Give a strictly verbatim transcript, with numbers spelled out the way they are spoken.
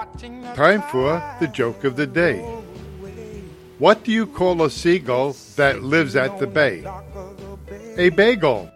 Time for the joke of the day. What do you call a seagull that lives at the bay? A bagel.